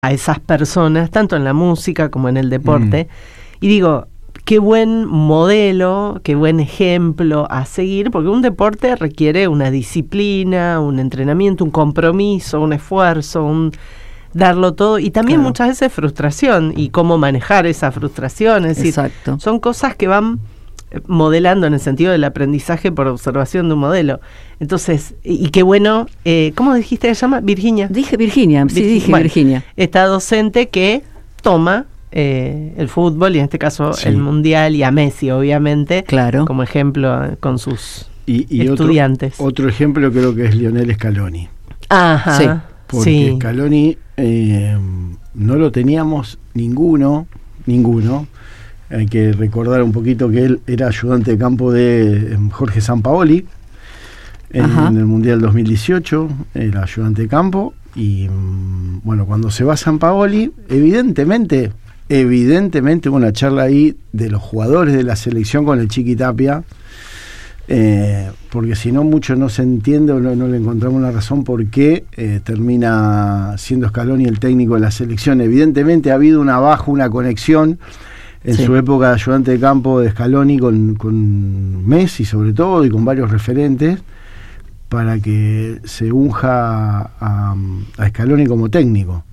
a esas personas, tanto en la música como en el deporte. Y digo, qué buen modelo, qué buen ejemplo a seguir, porque un deporte requiere una disciplina, un entrenamiento, un compromiso, un esfuerzo, darlo todo, y también muchas veces frustración, y cómo manejar esa frustración. Es decir, son cosas que van modelando en el sentido del aprendizaje por observación de un modelo. Entonces, y qué bueno, ¿cómo dijiste que se llama? Virginia. Dije Virginia. Esta docente que toma el fútbol, y en este caso el mundial, y a Messi obviamente, como ejemplo con sus estudiantes. Otro ejemplo creo que es Lionel Scaloni. Ajá. Porque Scaloni no lo teníamos ninguno. Hay que recordar un poquito que él era ayudante de campo de Jorge Sampaoli en el Mundial 2018, era ayudante de campo, y bueno, cuando se va Sampaoli, evidentemente hubo una charla ahí de los jugadores de la selección con el Chiqui Tapia, porque si no, mucho no se entiende o no le encontramos una razón por qué termina siendo Scaloni el técnico de la selección. Evidentemente ha habido una conexión en su época de ayudante de campo de Scaloni con Messi sobre todo, y con varios referentes, para que se unja a Scaloni como técnico.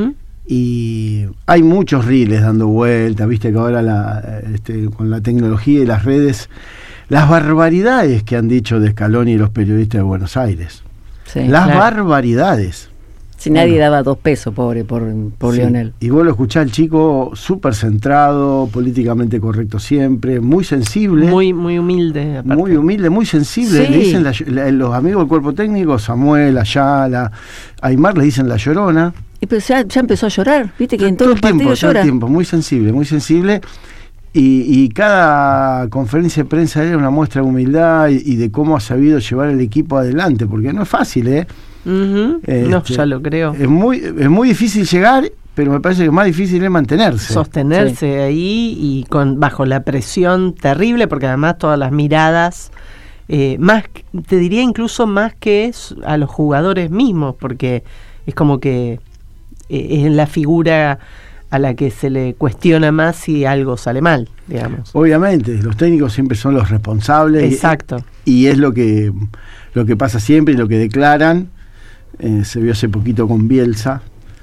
Y hay muchos reels dando vueltas, viste que ahora con la tecnología y las redes, las barbaridades que han dicho de Scaloni y los periodistas de Buenos Aires. Barbaridades. Si nadie daba 2 pesos, pobre, por Lionel. Y vos lo escuchás, el chico súper centrado, políticamente correcto siempre, muy sensible. Muy humilde. Aparte. Muy humilde, muy sensible. Le dicen los amigos del cuerpo técnico, Samuel, Ayala, Aymar, le dicen la Llorona. Y pues ya empezó a llorar, viste que en todo el partido llora. Todo el tiempo, muy sensible. Y cada conferencia de prensa era una muestra de humildad y de cómo ha sabido llevar el equipo adelante, porque no es fácil, no, ya lo creo. Es muy difícil llegar, pero me parece que más difícil es mantenerse. Sostenerse ahí y bajo la presión terrible, porque además todas las miradas, más, te diría incluso más que a los jugadores mismos, porque es como que es la figura a la que se le cuestiona más si algo sale mal, digamos. Obviamente, los técnicos siempre son los responsables. Exacto. Y es lo que pasa siempre y lo que declaran. Se vio hace poquito con Bielsa,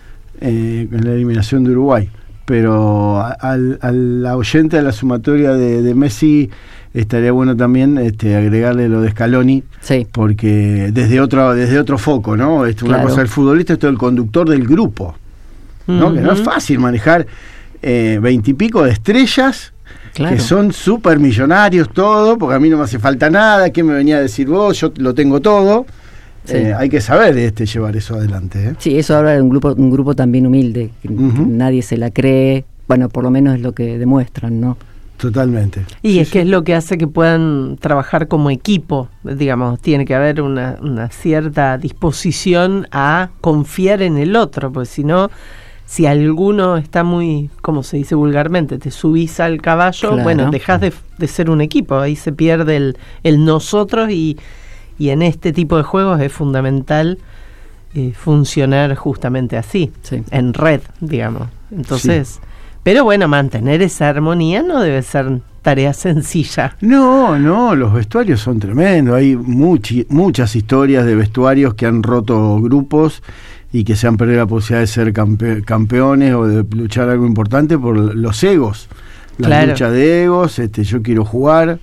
con la eliminación de Uruguay. Pero a la oyente de la sumatoria de Messi estaría bueno también agregarle lo de Scaloni, porque desde otro foco, ¿no? Una cosa del futbolista, esto del conductor del grupo, ¿no? Que no es fácil manejar 20 y pico de estrellas que son súper millonarios, todo, porque a mí no me hace falta nada. ¿Qué me venía a decir vos? Yo lo tengo todo. Hay que saber llevar eso adelante. Sí, eso habla de un grupo también humilde, que nadie se la cree, bueno, por lo menos es lo que demuestran, ¿no? Totalmente. Y es que es lo que hace que puedan trabajar como equipo, digamos, tiene que haber una cierta disposición a confiar en el otro, porque si no, si alguno está muy, como se dice vulgarmente, te subís al caballo, bueno, dejás de ser un equipo, ahí se pierde el nosotros, y en este tipo de juegos es fundamental funcionar justamente así, en red, digamos. Entonces, pero bueno, mantener esa armonía no debe ser tarea sencilla. No, los vestuarios son tremendos. Hay muchas historias de vestuarios que han roto grupos y que se han perdido la posibilidad de ser campeones o de luchar algo importante por los egos. La lucha de egos, yo quiero jugar.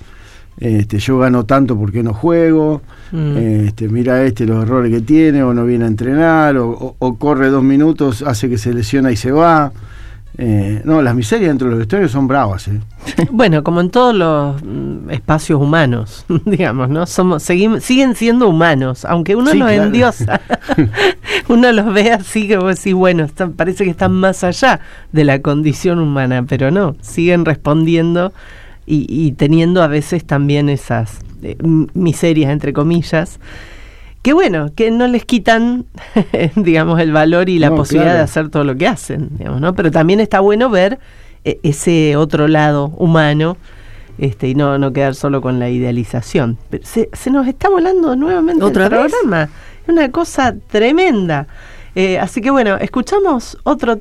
Yo gano tanto porque no juego, mira los errores que tiene, o no viene a entrenar, o corre 2 minutos, hace que se lesiona y se va. Las miserias dentro de los vestuarios son bravas. Bueno, como en todos los espacios humanos, digamos, ¿no? Siguen siendo humanos, aunque uno los endiosa. Uno los ve así que vos decís, bueno, parece que están más allá de la condición humana, pero no, siguen respondiendo y teniendo a veces también esas miserias, entre comillas, que bueno, que no les quitan, digamos, el valor y la posibilidad de hacer todo lo que hacen, digamos, ¿no? Pero también está bueno ver ese otro lado humano, y no quedar solo con la idealización. Pero se nos está volando nuevamente ¿Otra el programa. Es una cosa tremenda. Así que bueno, escuchamos otro